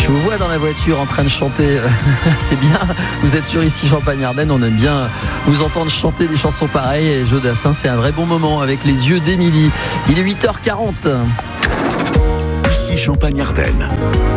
Je vous vois dans la voiture en train de chanter, c'est bien. Vous êtes sur Ici Champagne-Ardenne, on aime bien vous entendre chanter des chansons pareilles. Et Joe Dassin, c'est un vrai bon moment avec les yeux d'Émilie. Il est 8h40. Ici Champagne-Ardenne.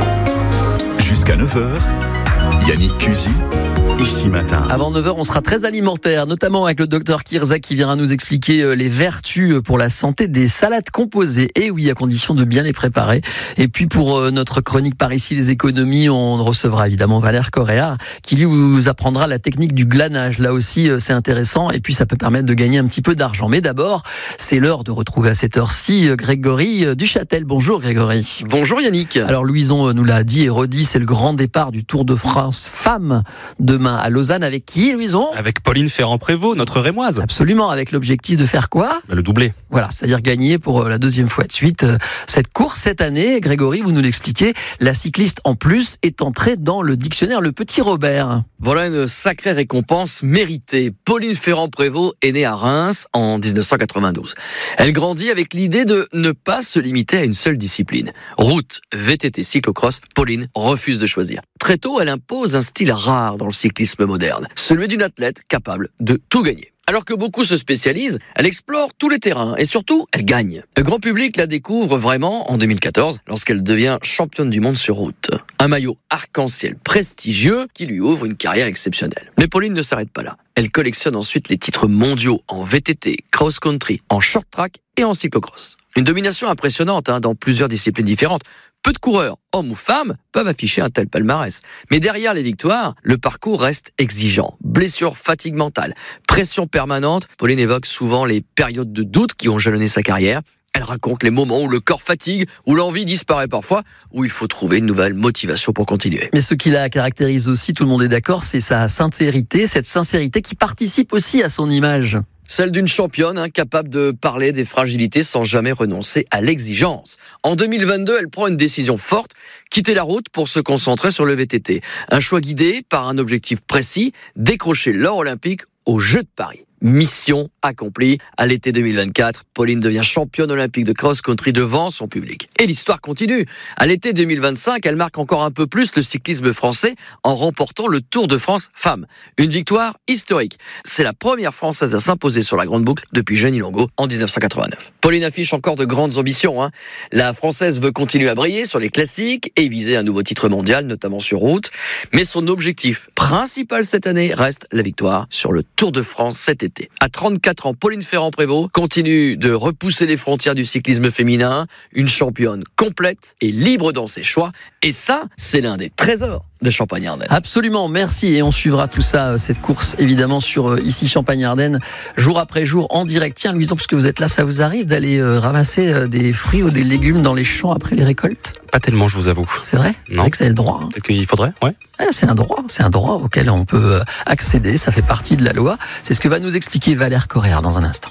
Jusqu'à 9h, Yannick Cusy. Ici matin. Avant 9h, on sera très alimentaire, notamment avec le docteur Kirza qui viendra nous expliquer les vertus pour la santé des salades composées. Et oui, à condition de bien les préparer. Et puis pour notre chronique par ici les économies, on recevra évidemment Valère Correa qui lui vous apprendra la technique du glanage. Là aussi, c'est intéressant et puis ça peut permettre de gagner un petit peu d'argent. Mais d'abord, c'est l'heure de retrouver à cette heure-ci Grégory Duchâtel. Bonjour Grégory. Bonjour Yannick. Alors Louison nous l'a dit et redit, c'est le grand départ du Tour de France Femmes demain à Lausanne. Avec qui, Louison ? Avec Pauline Ferrand-Prévot, notre rémoise. Absolument, avec l'objectif de faire quoi ? Le doublé. Voilà, c'est-à-dire gagner pour la deuxième fois de suite cette course cette année. Grégory, vous nous l'expliquez, la cycliste en plus est entrée dans le dictionnaire Le Petit Robert. Voilà une sacrée récompense méritée. Pauline Ferrand-Prévot est née à Reims en 1992. Elle grandit avec l'idée de ne pas se limiter à une seule discipline. Route, VTT, cyclocross, Pauline refuse de choisir. Très tôt, elle impose un style rare dans le cyclisme moderne, celui d'une athlète capable de tout gagner. Alors que beaucoup se spécialisent, elle explore tous les terrains et surtout, elle gagne. Le grand public la découvre vraiment en 2014 lorsqu'elle devient championne du monde sur route. Un maillot arc-en-ciel prestigieux qui lui ouvre une carrière exceptionnelle. Mais Pauline ne s'arrête pas là. Elle collectionne ensuite les titres mondiaux en VTT, cross-country, en short-track et en cyclocross. Une domination impressionnante dans plusieurs disciplines différentes. Peu de coureurs, hommes ou femmes, peuvent afficher un tel palmarès. Mais derrière les victoires, le parcours reste exigeant. Blessures, fatigue mentale, pression permanente. Pauline évoque souvent les périodes de doute qui ont jalonné sa carrière. Elle raconte les moments où le corps fatigue, où l'envie disparaît parfois, où il faut trouver une nouvelle motivation pour continuer. Mais ce qui la caractérise aussi, tout le monde est d'accord, c'est sa sincérité, cette sincérité qui participe aussi à son image. Celle d'une championne capable de parler des fragilités sans jamais renoncer à l'exigence. En 2022, elle prend une décision forte, quitter la route pour se concentrer sur le VTT. Un choix guidé par un objectif précis, décrocher l'or olympique aux Jeux de Paris. Mission accomplie. À l'été 2024, Pauline devient championne olympique de cross-country devant son public. Et l'histoire continue. À l'été 2025, elle marque encore un peu plus le cyclisme français en remportant le Tour de France Femmes. Une victoire historique. C'est la première Française à s'imposer sur la grande boucle depuis Jenny Longo en 1989. Pauline affiche encore de grandes ambitions. La Française veut continuer à briller sur les classiques et viser un nouveau titre mondial, notamment sur route. Mais son objectif principal cette année reste la victoire sur le Tour de France cet été. À 34 ans, Pauline Ferrand-Prévot continue de repousser les frontières du cyclisme féminin, une championne complète et libre dans ses choix. Et ça, c'est l'un des trésors de Champagne-Ardenne. Absolument, merci. Et on suivra tout ça, cette course, évidemment, sur Ici Champagne-Ardenne, jour après jour, en direct. Tiens, Louison, parce que vous êtes là, ça vous arrive d'aller ramasser des fruits ou des légumes dans les champs après les récoltes ? Pas tellement, je vous avoue. C'est vrai ? Non. C'est que c'est le droit. Peut-être qu'il faudrait, ouais. C'est un droit auquel on peut accéder, ça fait partie de la loi. C'est ce que va nous expliquer Valère Correa dans un instant.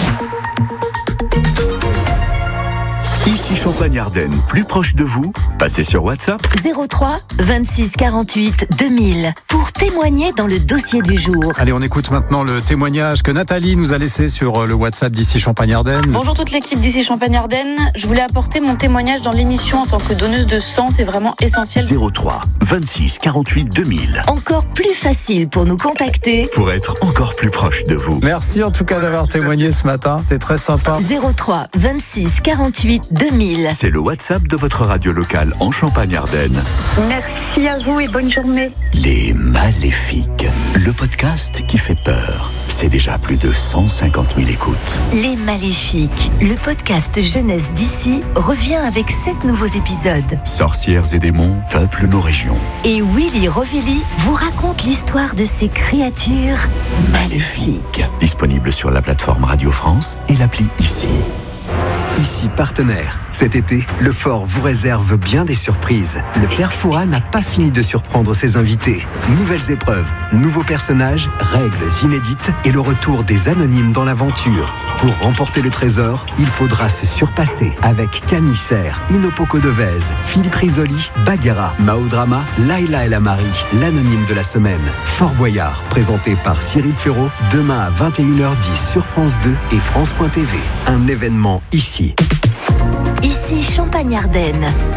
Ici Champagne-Ardenne, plus proche de vous, passez sur WhatsApp. 03 26 48 2000 pour témoigner dans le dossier du jour. Allez, on écoute maintenant le témoignage que Nathalie nous a laissé sur le WhatsApp d'Ici Champagne-Ardenne. Bonjour toute l'équipe d'Ici Champagne-Ardenne. Je voulais apporter mon témoignage dans l'émission en tant que donneuse de sang, c'est vraiment essentiel. 03 26 48 2000. Encore plus facile pour nous contacter. Pour être encore plus proche de vous. Merci en tout cas d'avoir témoigné ce matin, c'était très sympa. 03 26 48 2000. C'est le WhatsApp de votre radio locale en Champagne-Ardenne. Merci à vous et bonne journée. Les Maléfiques, le podcast qui fait peur. C'est déjà plus de 150 000 écoutes. Les Maléfiques, le podcast jeunesse d'ici, revient avec 7 nouveaux épisodes. Sorcières et démons peuplent nos régions. Et Willy Rovelli vous raconte l'histoire de ces créatures maléfiques. Disponible sur la plateforme Radio France et l'appli Ici. Ici partenaire. Cet été, le Fort vous réserve bien des surprises. Le Père Fouras n'a pas fini de surprendre ses invités. Nouvelles épreuves, nouveaux personnages, règles inédites et le retour des anonymes dans l'aventure. Pour remporter le trésor, il faudra se surpasser avec Camille Serre, Inopoko Devez, Philippe Risoli, Bagheera, Maodrama, Laila El Amari, l'anonyme de la semaine. Fort Boyard, présenté par Cyril Ferraud, demain à 21h10 sur France 2 et France.tv. Un événement ici. Ici Champagne-Ardenne.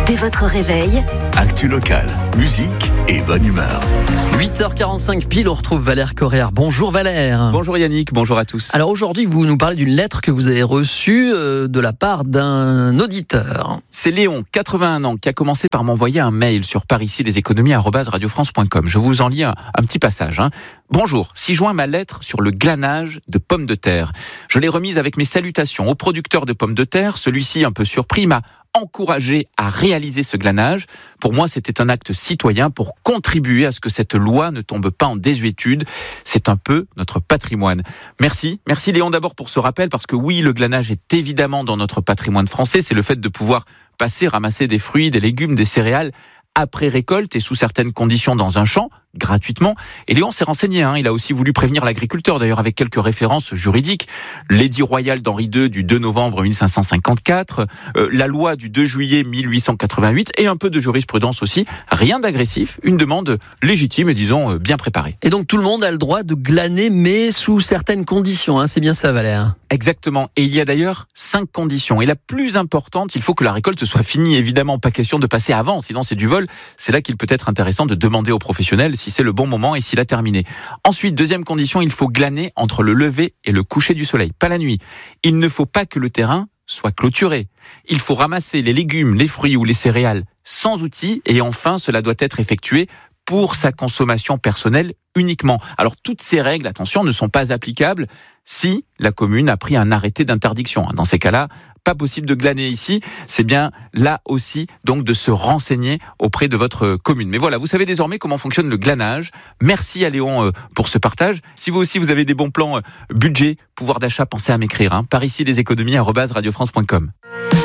Dès votre réveil, Actu locale, musique et bonne humeur. 8h45 pile, on retrouve Valère Correa. Bonjour Valère. Bonjour Yannick, bonjour à tous. Alors aujourd'hui, vous nous parlez d'une lettre que vous avez reçue de la part d'un auditeur. C'est Léon, 81 ans, qui a commencé par m'envoyer un mail sur parici-leséconomies@radiofrance.com. Je vous en lis un petit passage. Bonjour, 6 juin, ma lettre sur le glanage de pommes de terre. Je l'ai remise avec mes salutations au producteur de pommes de terre. Celui-ci, un peu surpris, m'a encouragé à réaliser ce glanage. Pour moi, c'était un acte citoyen pour contribuer à ce que cette loi ne tombe pas en désuétude. C'est un peu notre patrimoine. Merci Léon d'abord pour ce rappel, parce que oui, le glanage est évidemment dans notre patrimoine français. C'est le fait de pouvoir ramasser des fruits, des légumes, des céréales après récolte et sous certaines conditions dans un champ, gratuitement. Et Léon s'est renseigné, il a aussi voulu prévenir l'agriculteur, d'ailleurs avec quelques références juridiques. L'édit royal d'Henri II du 2 novembre 1554, la loi du 2 juillet 1888 et un peu de jurisprudence aussi. Rien d'agressif, une demande légitime et disons bien préparée. Et donc tout le monde a le droit de glaner, mais sous certaines conditions, c'est bien ça Valère? Exactement, et il y a d'ailleurs 5 conditions. Et la plus importante, il faut que la récolte soit finie. Évidemment, pas question de passer avant, sinon c'est du vol. C'est là qu'il peut être intéressant de demander aux professionnels si c'est le bon moment et s'il a terminé. Ensuite, deuxième condition, il faut glaner entre le lever et le coucher du soleil, pas la nuit. Il ne faut pas que le terrain soit clôturé. Il faut ramasser les légumes, les fruits ou les céréales sans outils. Et enfin, cela doit être effectué pour sa consommation personnelle uniquement. Alors, toutes ces règles, attention, ne sont pas applicables si la commune a pris un arrêté d'interdiction. Dans ces cas-là, pas possible de glaner ici. C'est bien là aussi donc de se renseigner auprès de votre commune. Mais voilà, vous savez désormais comment fonctionne le glanage. Merci à Léon pour ce partage. Si vous aussi vous avez des bons plans budget, pouvoir d'achat, pensez à m'écrire. parici-leséconomies@radiofrance.com.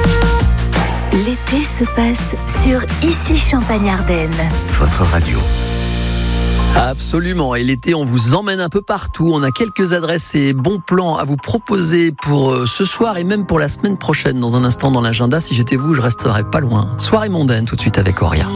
l'été se passe sur Ici Champagne-Ardenne. Votre radio. Absolument, et l'été on vous emmène un peu partout. On a quelques adresses et bons plans à vous proposer pour ce soir et même pour la semaine prochaine. Dans un instant dans l'agenda, si j'étais vous, je resterais pas loin. Soirée mondaine tout de suite avec Auria.